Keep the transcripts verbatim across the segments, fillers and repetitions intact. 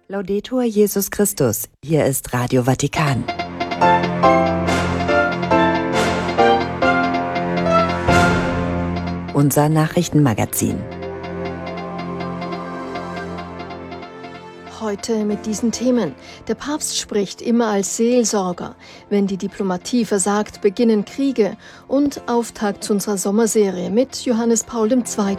Laudetur Jesus Christus. Hier ist Radio Vatikan. Unser Nachrichtenmagazin. Heute mit diesen Themen. Der Papst spricht immer als Seelsorger. Wenn die Diplomatie versagt, beginnen Kriege. Und Auftakt zu unserer Sommerserie mit Johannes Paul der Zweite.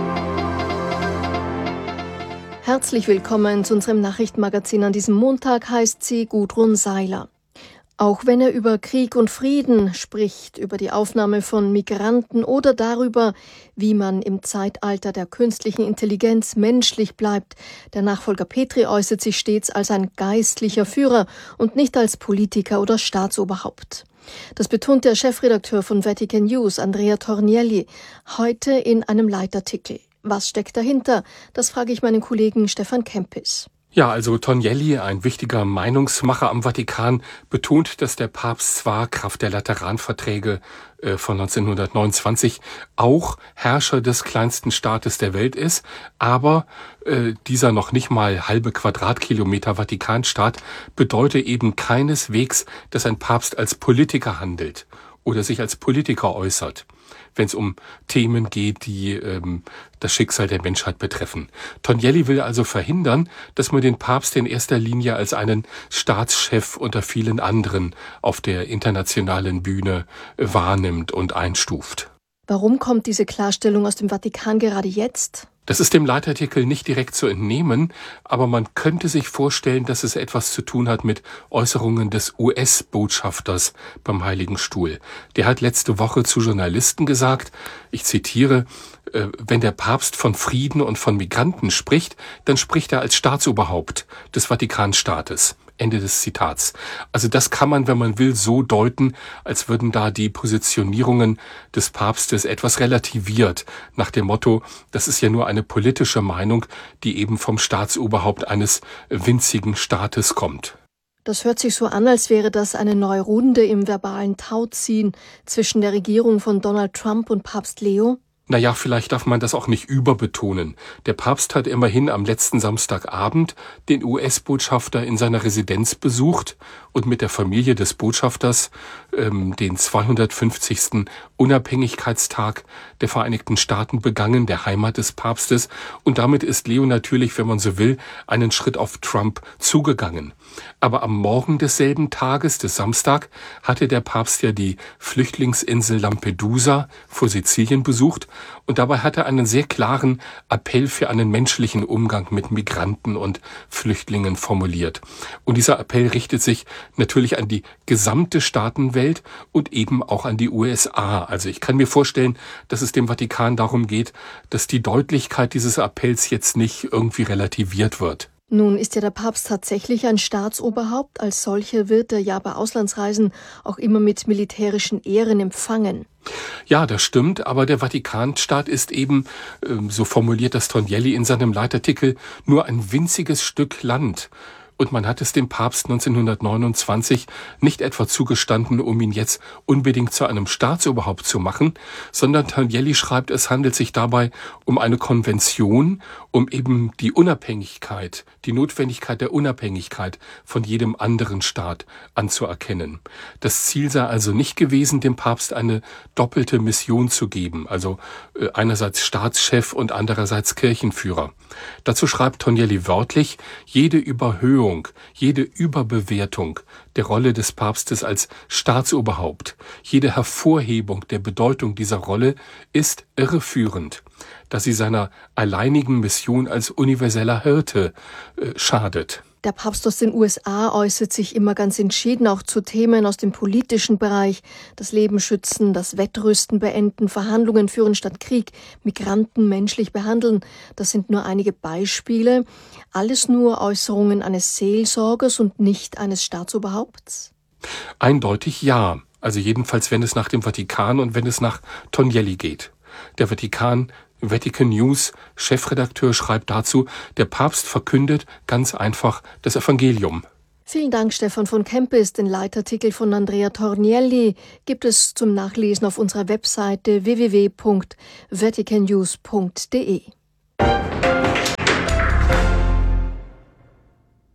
Herzlich willkommen zu unserem Nachrichtenmagazin. An diesem Montag heißt sie Gudrun Seiler. Auch wenn er über Krieg und Frieden spricht, über die Aufnahme von Migranten oder darüber, wie man im Zeitalter der künstlichen Intelligenz menschlich bleibt, der Nachfolger Petri äußert sich stets als ein geistlicher Führer und nicht als Politiker oder Staatsoberhaupt. Das betont der Chefredakteur von Vatican News, Andrea Tornielli, heute in einem Leitartikel. Was steckt dahinter? Das frage ich meinen Kollegen Stefan Kempis. Ja, also Tornielli, ein wichtiger Meinungsmacher am Vatikan, betont, dass der Papst zwar Kraft der Lateranverträge äh, von neunzehnhundertneunundzwanzig auch Herrscher des kleinsten Staates der Welt ist, aber äh, dieser noch nicht mal halbe Quadratkilometer Vatikanstaat bedeutet eben keineswegs, dass ein Papst als Politiker handelt oder sich als Politiker äußert, wenn es um Themen geht, die ähm, das Schicksal der Menschheit betreffen. Tornielli will also verhindern, dass man den Papst in erster Linie als einen Staatschef unter vielen anderen auf der internationalen Bühne äh, wahrnimmt und einstuft. Warum kommt diese Klarstellung aus dem Vatikan gerade jetzt? Das ist dem Leitartikel nicht direkt zu entnehmen, aber man könnte sich vorstellen, dass es etwas zu tun hat mit Äußerungen des U S-Botschafters beim Heiligen Stuhl. Der hat letzte Woche zu Journalisten gesagt, ich zitiere, äh, wenn der Papst von Frieden und von Migranten spricht, dann spricht er als Staatsoberhaupt des Vatikanstaates. Ende des Zitats. Also das kann man, wenn man will, so deuten, als würden da die Positionierungen des Papstes etwas relativiert, nach dem Motto, das ist ja nur eine politische Meinung, die eben vom Staatsoberhaupt eines winzigen Staates kommt. Das hört sich so an, als wäre das eine neue Runde im verbalen Tauziehen zwischen der Regierung von Donald Trump und Papst Leo. Naja, vielleicht darf man das auch nicht überbetonen. Der Papst hat immerhin am letzten Samstagabend den U S-Botschafter in seiner Residenz besucht und mit der Familie des Botschafters ähm, den zweihundertfünfzigsten Unabhängigkeitstag der Vereinigten Staaten begangen, der Heimat des Papstes. Und damit ist Leo natürlich, wenn man so will, einen Schritt auf Trump zugegangen. Aber am Morgen desselben Tages, des Samstag, hatte der Papst ja die Flüchtlingsinsel Lampedusa vor Sizilien besucht. Und dabei hat er einen sehr klaren Appell für einen menschlichen Umgang mit Migranten und Flüchtlingen formuliert. Und dieser Appell richtet sich natürlich an die gesamte Staatenwelt und eben auch an die U S A. Also ich kann mir vorstellen, dass es dem Vatikan darum geht, dass die Deutlichkeit dieses Appells jetzt nicht irgendwie relativiert wird. Nun ist ja der Papst tatsächlich ein Staatsoberhaupt. Als solcher wird er ja bei Auslandsreisen auch immer mit militärischen Ehren empfangen. Ja, das stimmt, aber der Vatikanstaat ist eben, so formuliert das Tornielli in seinem Leitartikel, nur ein winziges Stück Land. Und man hat es dem Papst neunzehnhundertneunundzwanzig nicht etwa zugestanden, um ihn jetzt unbedingt zu einem Staatsoberhaupt zu machen, sondern Tornielli schreibt, es handelt sich dabei um eine Konvention, um eben die Unabhängigkeit, die Notwendigkeit der Unabhängigkeit von jedem anderen Staat anzuerkennen. Das Ziel sei also nicht gewesen, dem Papst eine doppelte Mission zu geben, also einerseits Staatschef und andererseits Kirchenführer. Dazu schreibt Tornielli wörtlich, jede Überhöhung, jede Überbewertung der Rolle des Papstes als Staatsoberhaupt, jede Hervorhebung der Bedeutung dieser Rolle ist irreführend, da sie seiner alleinigen Mission als universeller Hirte äh, schadet. Der Papst aus den U S A äußert sich immer ganz entschieden auch zu Themen aus dem politischen Bereich. Das Leben schützen, das Wettrüsten beenden, Verhandlungen führen statt Krieg, Migranten menschlich behandeln. Das sind nur einige Beispiele. Alles nur Äußerungen eines Seelsorgers und nicht eines Staatsoberhaupts? Eindeutig ja. Also jedenfalls, wenn es nach dem Vatikan und wenn es nach Tornielli geht. Der Vatikan Vatican News Chefredakteur schreibt dazu, der Papst verkündet ganz einfach das Evangelium. Vielen Dank, Stefan von Kempis. Den Leitartikel von Andrea Tornielli gibt es zum Nachlesen auf unserer Webseite w w w punkt vatican news punkt d e.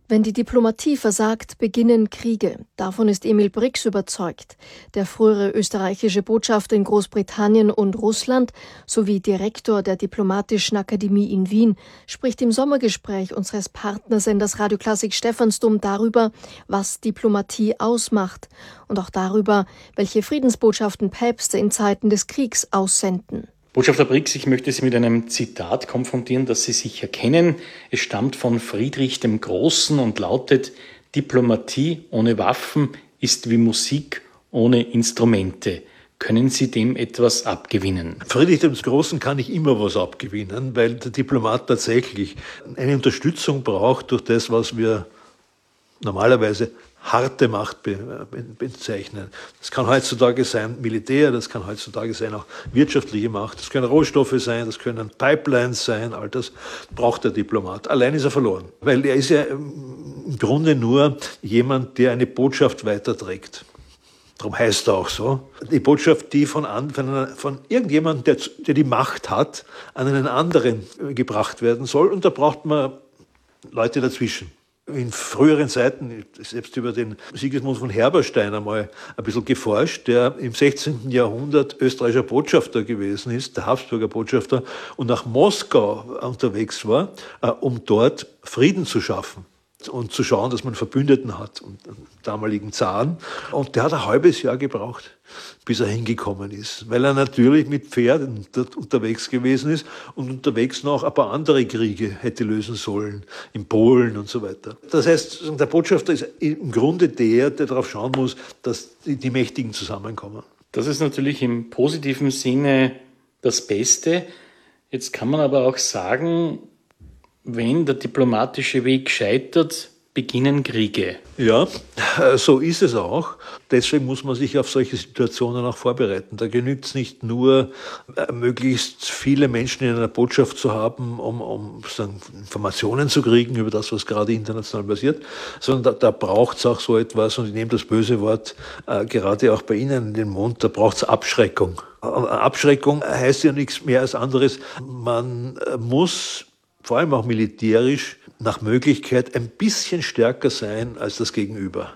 Wenn die Diplomatie versagt, beginnen Kriege. Davon ist Emil Brix überzeugt. Der frühere österreichische Botschafter in Großbritannien und Russland sowie Direktor der Diplomatischen Akademie in Wien spricht im Sommergespräch unseres Partnersenders Radio Klassik Stephansdom darüber, was Diplomatie ausmacht und auch darüber, welche Friedensbotschaften Päpste in Zeiten des Kriegs aussenden. Botschafter Brix, ich möchte Sie mit einem Zitat konfrontieren, das Sie sicher kennen. Es stammt von Friedrich dem Großen und lautet: Diplomatie ohne Waffen ist wie Musik ohne Instrumente. Können Sie dem etwas abgewinnen? Friedrich dem Großen kann ich immer was abgewinnen, weil der Diplomat tatsächlich eine Unterstützung braucht durch das, was wir normalerweise harte Macht be- bezeichnen. Das kann heutzutage sein Militär, das kann heutzutage sein auch wirtschaftliche Macht, das können Rohstoffe sein, das können Pipelines sein, all das braucht der Diplomat. Allein ist er verloren, weil er ist ja im Grunde nur jemand, der eine Botschaft weiterträgt. Darum heißt er auch so. Die Botschaft, die von, an, von, einer, von irgendjemandem, der, der die Macht hat, an einen anderen gebracht werden soll, und da braucht man Leute dazwischen. In früheren Zeiten, selbst über den Sigismund von Herberstein einmal ein bisschen geforscht, der im sechzehnten Jahrhundert österreichischer Botschafter gewesen ist, der Habsburger Botschafter, und nach Moskau unterwegs war, um dort Frieden zu schaffen und zu schauen, dass man Verbündeten hat, und den damaligen Zaren. Und der hat ein halbes Jahr gebraucht, bis er hingekommen ist, weil er natürlich mit Pferden dort unterwegs gewesen ist und unterwegs noch ein paar andere Kriege hätte lösen sollen, in Polen und so weiter. Das heißt, der Botschafter ist im Grunde der, der darauf schauen muss, dass die, die Mächtigen zusammenkommen. Das ist natürlich im positiven Sinne das Beste. Jetzt kann man aber auch sagen, wenn der diplomatische Weg scheitert, beginnen Kriege. Ja, so ist es auch. Deswegen muss man sich auf solche Situationen auch vorbereiten. Da genügt es nicht nur, möglichst viele Menschen in einer Botschaft zu haben, um, um sagen, Informationen zu kriegen über das, was gerade international passiert, sondern da, da braucht es auch so etwas, und ich nehme das böse Wort äh, gerade auch bei Ihnen in den Mund, da braucht es Abschreckung. Abschreckung heißt ja nichts mehr als anderes. Man muss vor allem auch militärisch nach Möglichkeit ein bisschen stärker sein als das Gegenüber,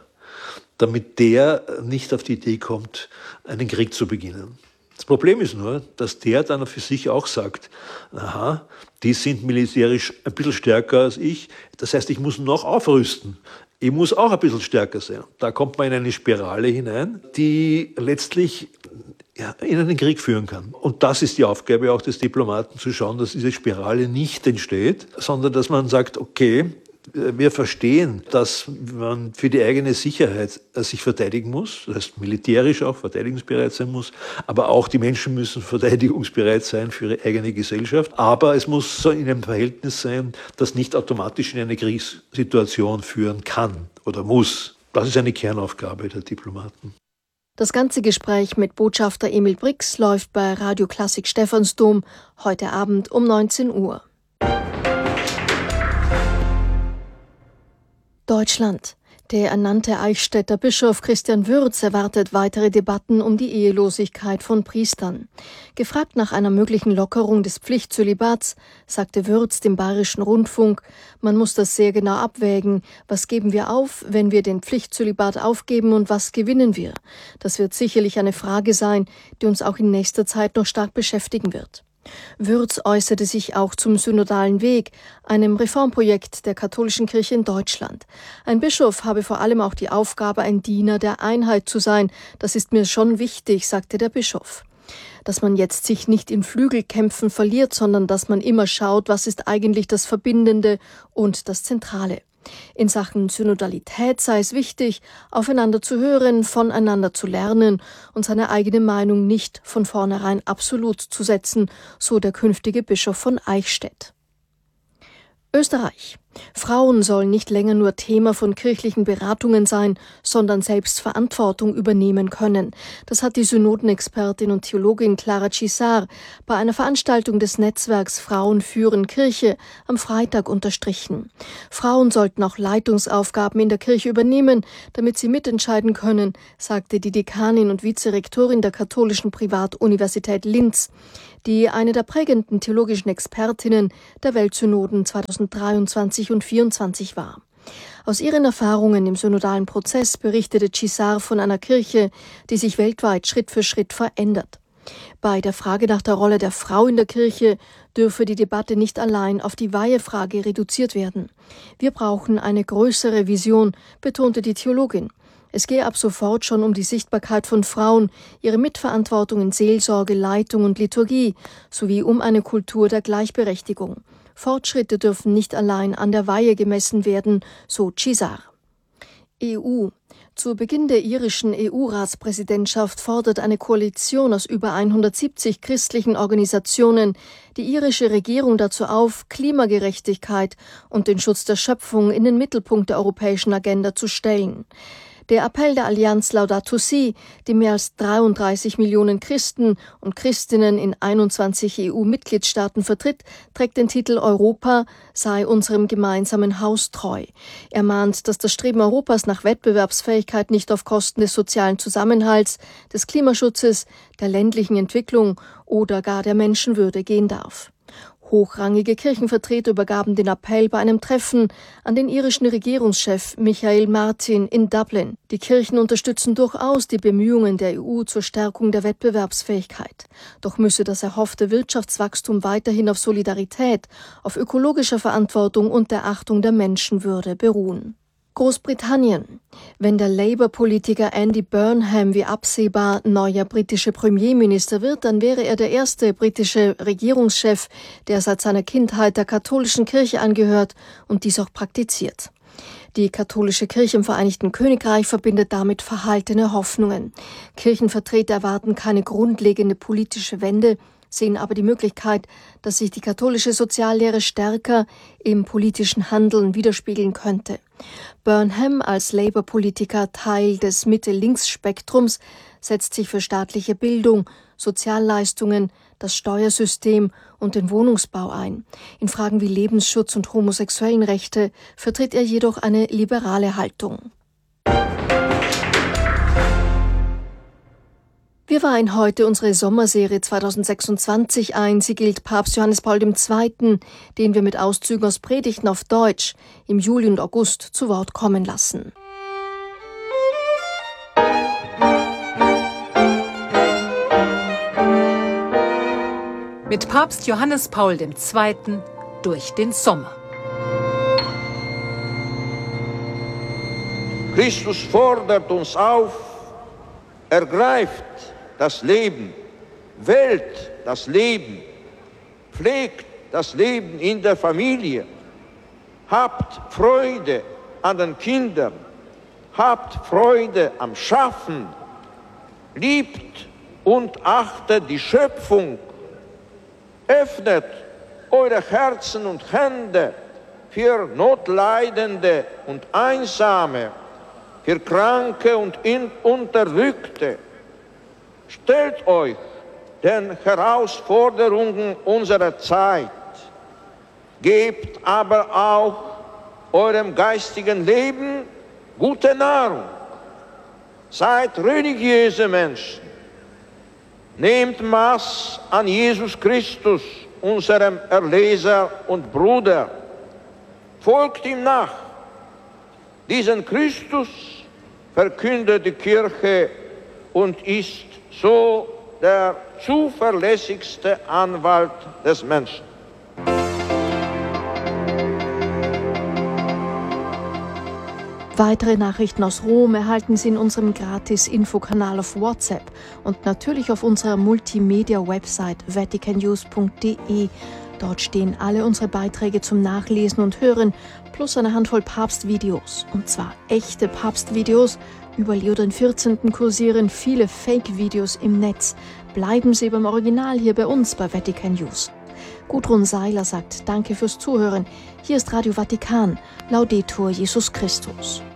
damit der nicht auf die Idee kommt, einen Krieg zu beginnen. Das Problem ist nur, dass der dann für sich auch sagt, aha, die sind militärisch ein bisschen stärker als ich, das heißt, ich muss noch aufrüsten. Ich muss auch ein bisschen stärker sein. Da kommt man in eine Spirale hinein, die letztlich ja, in einen Krieg führen kann. Und das ist die Aufgabe auch des Diplomaten, zu schauen, dass diese Spirale nicht entsteht, sondern dass man sagt, okay, wir verstehen, dass man für die eigene Sicherheit sich verteidigen muss, das heißt militärisch auch verteidigungsbereit sein muss, aber auch die Menschen müssen verteidigungsbereit sein für ihre eigene Gesellschaft. Aber es muss so in einem Verhältnis sein, das nicht automatisch in eine Kriegssituation führen kann oder muss. Das ist eine Kernaufgabe der Diplomaten. Das ganze Gespräch mit Botschafter Emil Brix läuft bei Radio Klassik Stephansdom heute Abend um neunzehn Uhr. Deutschland. Der ernannte Eichstätter Bischof Christian Würz erwartet weitere Debatten um die Ehelosigkeit von Priestern. Gefragt nach einer möglichen Lockerung des Pflichtzölibats, sagte Würz dem Bayerischen Rundfunk, man muss das sehr genau abwägen. Was geben wir auf, wenn wir den Pflichtzölibat aufgeben, und was gewinnen wir? Das wird sicherlich eine Frage sein, die uns auch in nächster Zeit noch stark beschäftigen wird. Würz äußerte sich auch zum synodalen Weg, einem Reformprojekt der katholischen Kirche in Deutschland. Ein Bischof habe vor allem auch die Aufgabe, ein Diener der Einheit zu sein. Das ist mir schon wichtig, sagte der Bischof. Dass man jetzt sich nicht in Flügelkämpfen verliert, sondern dass man immer schaut, was ist eigentlich das Verbindende und das Zentrale. In Sachen Synodalität sei es wichtig, aufeinander zu hören, voneinander zu lernen und seine eigene Meinung nicht von vornherein absolut zu setzen, so der künftige Bischof von Eichstätt. Österreich. Frauen sollen nicht länger nur Thema von kirchlichen Beratungen sein, sondern selbst Verantwortung übernehmen können. Das hat die Synodenexpertin und Theologin Clara Cisar bei einer Veranstaltung des Netzwerks Frauen führen Kirche am Freitag unterstrichen. Frauen sollten auch Leitungsaufgaben in der Kirche übernehmen, damit sie mitentscheiden können, sagte die Dekanin und Vizerektorin der katholischen Privatuniversität Linz, die eine der prägenden theologischen Expertinnen der Weltsynoden zweitausenddreiundzwanzig und vierundzwanzig war. Aus ihren Erfahrungen im synodalen Prozess berichtete Cisar von einer Kirche, die sich weltweit Schritt für Schritt verändert. Bei der Frage nach der Rolle der Frau in der Kirche dürfe die Debatte nicht allein auf die Weihefrage reduziert werden. Wir brauchen eine größere Vision, betonte die Theologin. Es gehe ab sofort schon um die Sichtbarkeit von Frauen, ihre Mitverantwortung in Seelsorge, Leitung und Liturgie, sowie um eine Kultur der Gleichberechtigung. Fortschritte dürfen nicht allein an der Weihe gemessen werden, so Cisar. E U. Zu Beginn der irischen E U-Ratspräsidentschaft fordert eine Koalition aus über hundertsiebzig christlichen Organisationen die irische Regierung dazu auf, Klimagerechtigkeit und den Schutz der Schöpfung in den Mittelpunkt der europäischen Agenda zu stellen. Der Appell der Allianz Laudato Si, die mehr als dreiunddreißig Millionen Christen und Christinnen in einundzwanzig E U-Mitgliedstaaten vertritt, trägt den Titel Europa sei unserem gemeinsamen Haus treu. Er mahnt, dass das Streben Europas nach Wettbewerbsfähigkeit nicht auf Kosten des sozialen Zusammenhalts, des Klimaschutzes, der ländlichen Entwicklung oder gar der Menschenwürde gehen darf. Hochrangige Kirchenvertreter übergaben den Appell bei einem Treffen an den irischen Regierungschef Michael Martin in Dublin. Die Kirchen unterstützen durchaus die Bemühungen der E U zur Stärkung der Wettbewerbsfähigkeit. Doch müsse das erhoffte Wirtschaftswachstum weiterhin auf Solidarität, auf ökologischer Verantwortung und der Achtung der Menschenwürde beruhen. Großbritannien. Wenn der Labour-Politiker Andy Burnham wie absehbar neuer britischer Premierminister wird, dann wäre er der erste britische Regierungschef, der seit seiner Kindheit der katholischen Kirche angehört und dies auch praktiziert. Die katholische Kirche im Vereinigten Königreich verbindet damit verhaltene Hoffnungen. Kirchenvertreter erwarten keine grundlegende politische Wende, sehen aber die Möglichkeit, dass sich die katholische Soziallehre stärker im politischen Handeln widerspiegeln könnte. Burnham als Labour-Politiker, Teil des Mitte-Links-Spektrums, setzt sich für staatliche Bildung, Sozialleistungen, das Steuersystem und den Wohnungsbau ein. In Fragen wie Lebensschutz und Homosexuellenrechte vertritt er jedoch eine liberale Haltung. Wir weihen heute unsere Sommerserie zweitausendsechsundzwanzig ein. Sie gilt Papst Johannes Paul der Zweite., den wir mit Auszügen aus Predigten auf Deutsch im Juli und August zu Wort kommen lassen. Mit Papst Johannes Paul der Zweite. durch den Sommer. Christus fordert uns auf, ergreift das Leben, wählt das Leben, pflegt das Leben in der Familie, habt Freude an den Kindern, habt Freude am Schaffen, liebt und achtet die Schöpfung, öffnet eure Herzen und Hände für Notleidende und Einsame, für Kranke und Unterdrückte. Stellt euch den Herausforderungen unserer Zeit, gebt aber auch eurem geistigen Leben gute Nahrung. Seid religiöse Menschen. Nehmt Maß an Jesus Christus, unserem Erlöser und Bruder. Folgt ihm nach. Diesen Christus verkündet die Kirche und ist so der zuverlässigste Anwalt des Menschen. Weitere Nachrichten aus Rom erhalten Sie in unserem Gratis-Infokanal auf WhatsApp und natürlich auf unserer Multimedia-Website vaticannews punkt de. Dort stehen alle unsere Beiträge zum Nachlesen und Hören plus eine Handvoll Papstvideos. Und zwar echte Papstvideos. Über Leo den vierzehnten kursieren viele Fake-Videos im Netz. Bleiben Sie beim Original hier bei uns bei Vatican News. Gudrun Seiler sagt Danke fürs Zuhören. Hier ist Radio Vatikan. Laudetur Jesus Christus.